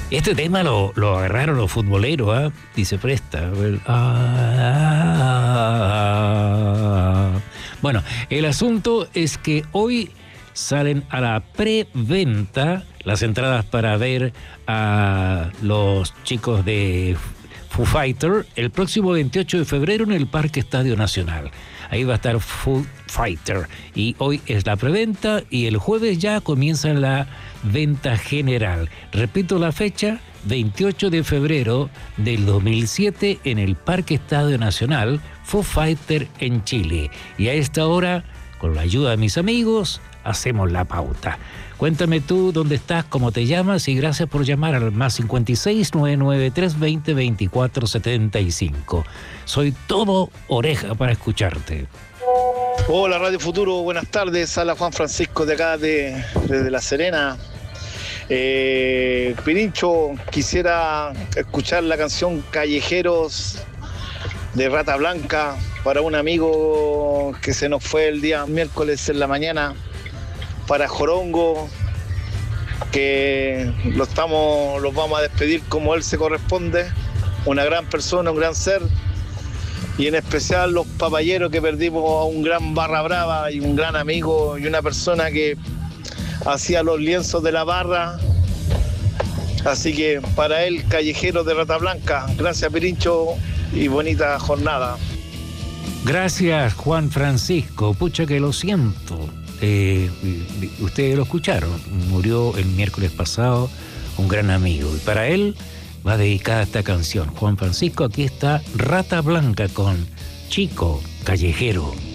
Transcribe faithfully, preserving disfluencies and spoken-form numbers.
Este tema lo, lo agarraron los futboleros, ¿eh? Y se presta. El, ah, ah, ah. Bueno, el asunto es que hoy salen a la preventa las entradas para ver a los chicos de Foo Fighter el próximo veintiocho de febrero en el Parque Estadio Nacional. Ahí va a estar Foo Fighter y hoy es la preventa y el jueves ya comienza la venta general. Repito la fecha, veintiocho de febrero del dos mil siete en el Parque Estadio Nacional, Foo Fighter en Chile. Y a esta hora, con la ayuda de mis amigos, hacemos la pauta. Cuéntame tú dónde estás, cómo te llamas y gracias por llamar al más cincuenta y seis, novecientos noventa y tres, veinte, veinticuatro, setenta y cinco. Soy todo oreja para escucharte. Hola Radio Futuro, buenas tardes. Habla Juan Francisco de acá de, desde La Serena. Eh, Pirincho, quisiera escuchar la canción Callejeros de Rata Blanca para un amigo que se nos fue el día miércoles en la mañana. Para Jorongo, que lo estamos, los vamos a despedir como él se corresponde, una gran persona, un gran ser, y en especial los papayeros que perdimos a un gran barra brava y un gran amigo y una persona que hacía los lienzos de la barra. Así que para él, Callejero de Rata Blanca. Gracias, Pirincho, y bonita jornada. Gracias, Juan Francisco. Pucha que lo siento. Eh, ustedes lo escucharon, murió el miércoles pasado un gran amigo y para él va dedicada esta canción. Juan Francisco, aquí está Rata Blanca con Chico Callejero.